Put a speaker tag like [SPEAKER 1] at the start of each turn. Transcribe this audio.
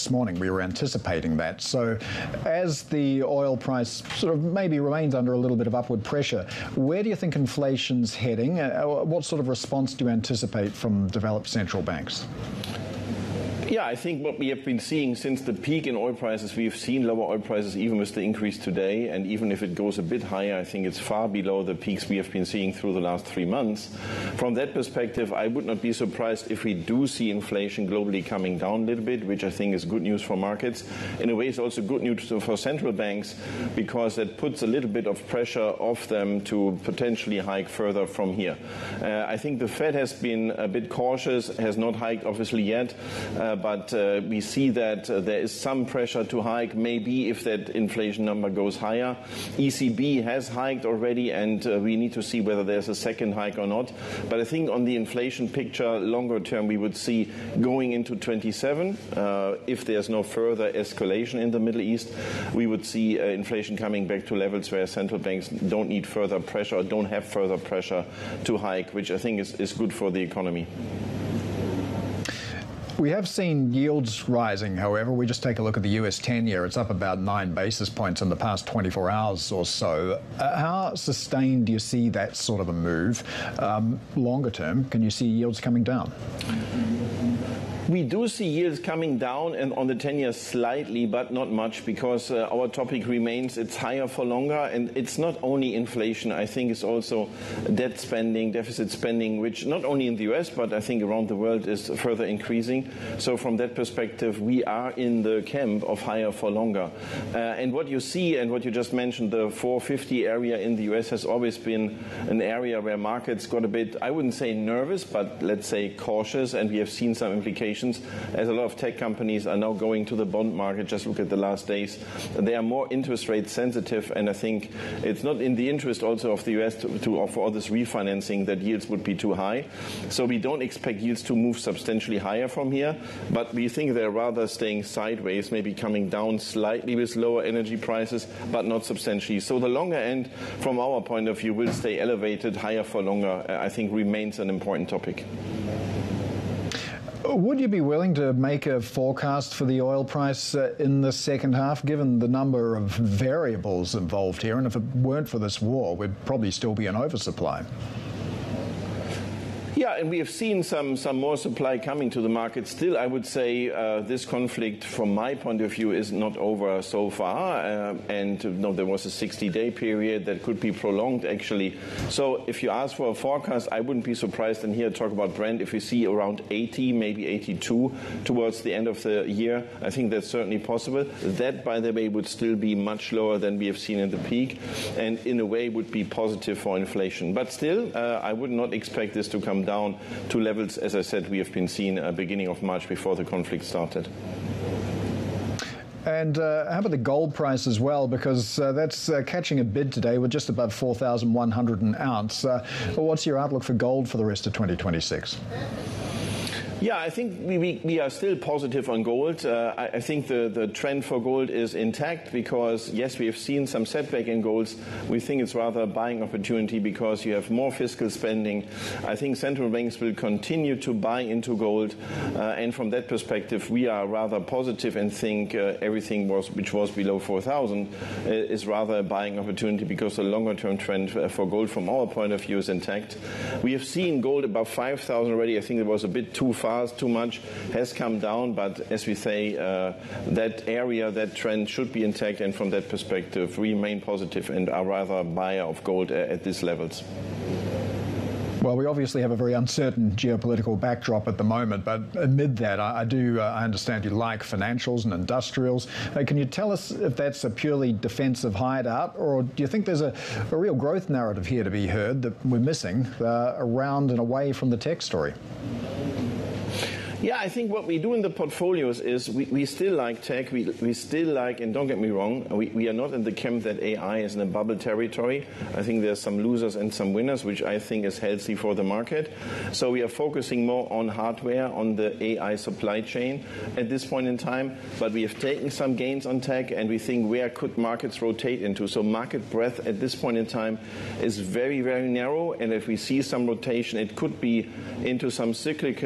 [SPEAKER 1] this morning. We were anticipating that. So as the oil price sort of maybe remains under a little bit of upward pressure, where do you think inflation's heading? What sort of response do you anticipate from developed central banks?
[SPEAKER 2] Yeah, I think what we have been seeing since the peak in oil prices, we have seen lower oil prices even with the increase today. And even if it goes a bit higher, I think it's far below the peaks we have been seeing through the last 3 months. From that perspective, I would not be surprised if we do see inflation globally coming down a little bit, which I think is good news for markets. In a way, it's also good news for central banks because that puts a little bit of pressure off them to potentially hike further from here. I think the Fed has been a bit cautious, has not hiked obviously yet. But we see that there is some pressure to hike, maybe if that inflation number goes higher. ECB has hiked already, and we need to see whether there's a second hike or not. But I think on the inflation picture, longer term, we would see going into 27, if there's no further escalation in the Middle East, we would see inflation coming back to levels where central banks don't need further pressure or don't have further pressure to hike, which I think is good for the economy.
[SPEAKER 1] We have seen yields rising, however. We just take a look at the US 10-year. It's up about 9 basis points in the past 24 hours or so. How sustained do you see that sort of a move? Longer term, can you see yields coming down?
[SPEAKER 2] We do see yields coming down and on the 10-year slightly, but not much, because our topic remains it's higher for longer. And it's not only inflation. I think it's also debt spending, deficit spending, which not only in the US, but I think around the world is further increasing. So from that perspective, we are in the camp of higher for longer. And what you see and what you just mentioned, the 450 area in the US has always been an area where markets got a bit, I wouldn't say nervous, but let's say cautious. And we have seen some implications as a lot of tech companies are now going to the bond market. Just look at the last days. They are more interest rate sensitive, and I think it's not in the interest also of the US to offer all this refinancing that yields would be too high. So we don't expect yields to move substantially higher from here, but we think they're rather staying sideways, maybe coming down slightly with lower energy prices, but not substantially. So the longer end, from our point of view, will stay elevated. Higher for longer, I think, remains an important topic.
[SPEAKER 1] Would you be willing to make a forecast for the oil price in the second half, given the number of variables involved here? And if it weren't for this war, we'd probably still be in oversupply.
[SPEAKER 2] Yeah, and we have seen some more supply coming to the market. Still, I would say this conflict, from my point of view, is not over so far. And there was a 60-day period that could be prolonged, actually. So if you ask for a forecast, I wouldn't be surprised, and here talk about Brent, if we see around 80, maybe 82 towards the end of the year. I think that's certainly possible. That, by the way, would still be much lower than we have seen in the peak, and in a way would be positive for inflation. But still, I would not expect this to come down to levels, as I said, we have been seeing beginning of March before the conflict started.
[SPEAKER 1] And how about the gold price as well? Because that's catching a bid today. We're just above 4,100 an ounce. What's your outlook for gold for the rest of 2026?
[SPEAKER 2] Yeah, I think we are still positive on gold. I think the trend for gold is intact because, yes, we have seen some setback in gold. We think it's rather a buying opportunity because you have more fiscal spending. I think central banks will continue to buy into gold. And from that perspective, we are rather positive and think everything which was below 4,000 is rather a buying opportunity because the longer-term trend for gold from our point of view is intact. We have seen gold above 5,000 already. I think it was a bit too fast, too much, has come down, but as we say, that area, that trend should be intact, and from that perspective, remain positive and are rather a buyer of gold at these levels.
[SPEAKER 1] Well, we obviously have a very uncertain geopolitical backdrop at the moment, but amid that, I understand you like financials and industrials. Can you tell us if that's a purely defensive hideout, or do you think there's a real growth narrative here to be heard that we're missing around and away from the tech story?
[SPEAKER 2] Yeah, I think what we do in the portfolios is we still like tech, we still like, and don't get me wrong, we are not in the camp that AI is in a bubble territory. I think there's some losers and some winners, which I think is healthy for the market. So we are focusing more on hardware, on the AI supply chain at this point in time, but we have taken some gains on tech, and we think where could markets rotate into. So market breadth at this point in time is very, very narrow, and if we see some rotation, it could be into some cyclical